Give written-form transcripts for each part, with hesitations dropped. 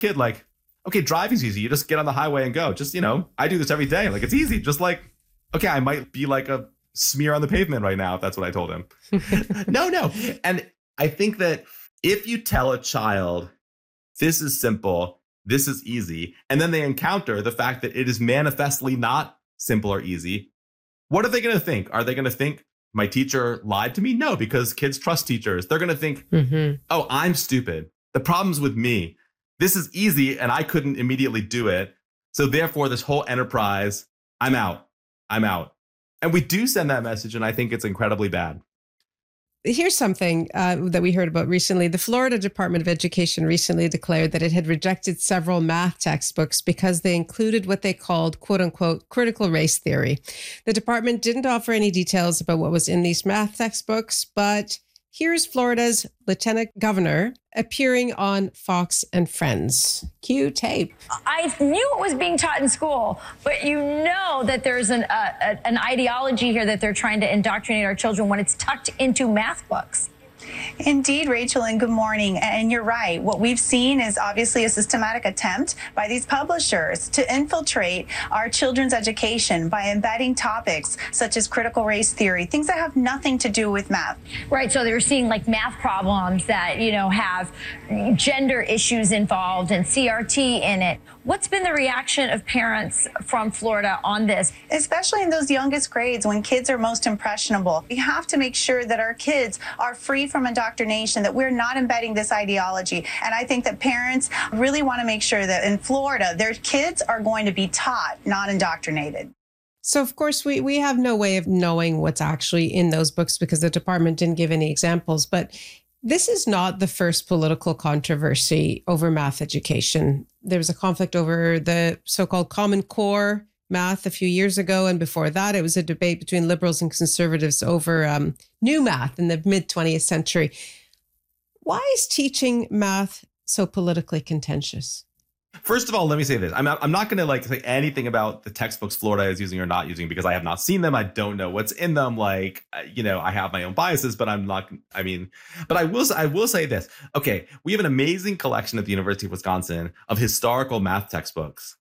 kid, like, okay, driving's easy. You just get on the highway and go. Just, I do this every day. Like, it's easy. Just like, okay, I might be like a smear on the pavement right now if that's what I told him. No. And I think that if you tell a child, this is simple, this is easy, and then they encounter the fact that it is manifestly not simple or easy, what are they going to think? Are they going to think my teacher lied to me? No, because kids trust teachers. They're going to think, oh, I'm stupid. The problem's with me. This is easy and I couldn't immediately do it. So therefore, this whole enterprise, I'm out. And we do send that message, and I think it's incredibly bad. Here's something that we heard about recently. The Florida Department of Education recently declared that it had rejected several math textbooks because they included what they called, quote unquote, critical race theory. The department didn't offer any details about what was in these math textbooks, but here's Florida's Lieutenant Governor appearing on Fox and Friends. Cue tape. I knew it was being taught in school, but you know that there's an ideology here that they're trying to indoctrinate our children when it's tucked into math books. Indeed, Rachel, and good morning. And you're right. What we've seen is obviously a systematic attempt by these publishers to infiltrate our children's education by embedding topics such as critical race theory, things that have nothing to do with math. Right. So they're seeing like math problems that, have gender issues involved and CRT in it. What's been the reaction of parents from Florida on this? Especially in those youngest grades when kids are most impressionable. We have to make sure that our kids are free from indoctrination, that we're not embedding this ideology. And I think that parents really want to make sure that in Florida, their kids are going to be taught, not indoctrinated. So, of course, we have no way of knowing what's actually in those books because the department didn't give any examples. But this is not the first political controversy over math education. There was a conflict over the so-called Common Core math a few years ago. And before that, it was a debate between liberals and conservatives over new math in the mid-20th century. Why is teaching math so politically contentious? First of all, let me say this. I'm not going to say anything about the textbooks Florida is using or not using because I have not seen them. I don't know what's in them. I have my own biases, but but I will say this. Okay, we have an amazing collection at the University of Wisconsin of historical math textbooks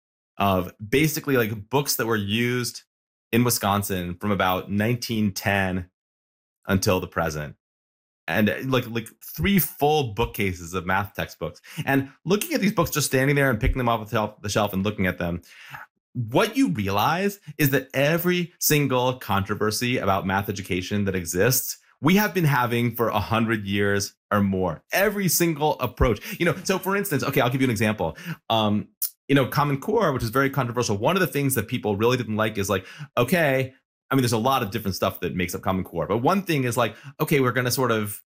of basically books that were used in Wisconsin from about 1910 until the present. And like 3 full bookcases of math textbooks. And looking at these books, just standing there and picking them off the shelf and looking at them, what you realize is that every single controversy about math education that exists, we have been having for 100 years or more. Every single approach. So for instance, okay, I'll give you an example. Common Core, which is very controversial. One of the things that people really didn't like is okay, there's a lot of different stuff that makes up Common Core. But one thing is okay, we're going to sort of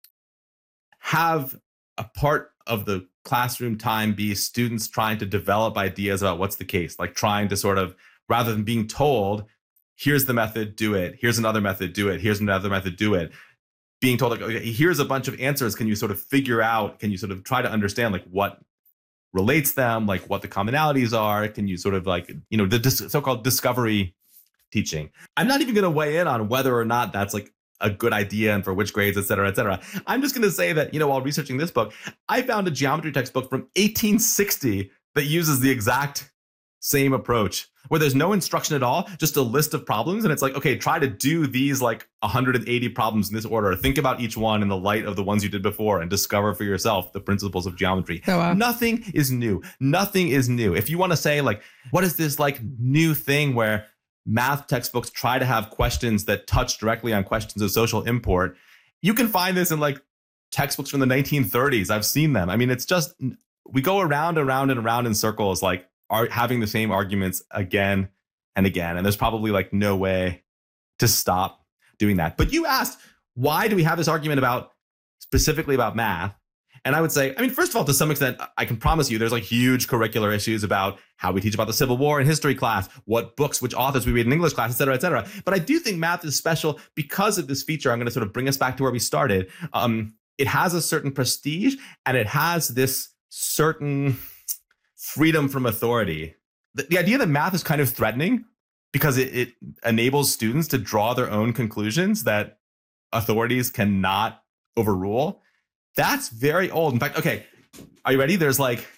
have a part of the classroom time be students trying to develop ideas about what's the case, trying to sort of, rather than being told, here's the method, do it. Here's another method, do it. Here's another method, do it. Being told, okay, here's a bunch of answers. Can you sort of figure out, can you sort of try to understand what relates them, what the commonalities are? Can you sort of the so-called discovery teaching. I'm not even going to weigh in on whether or not that's a good idea and for which grades, et cetera, et cetera. I'm just going to say that, while researching this book, I found a geometry textbook from 1860 that uses the exact same approach where there's no instruction at all, just a list of problems. And it's okay, try to do these 180 problems in this order. Think about each one in the light of the ones you did before and discover for yourself the principles of geometry. Oh, wow. Nothing is new. Nothing is new. If you want to say what is this new thing where math textbooks try to have questions that touch directly on questions of social import, you can find this in textbooks from the 1930s. I've seen them. It's just, we go around and around and around in circles, are having the same arguments again and again. And there's probably no way to stop doing that. But you asked, why do we have this argument specifically about math? And I would say, first of all, to some extent, I can promise you there's huge curricular issues about how we teach about the Civil War in history class, what books, which authors we read in English class, et cetera, et cetera. But I do think math is special because of this feature. I'm going to sort of bring us back to where we started. It has a certain prestige and it has this certain freedom from authority. The idea that math is kind of threatening because it enables students to draw their own conclusions that authorities cannot overrule. That's very old. In fact, okay, are you ready? There's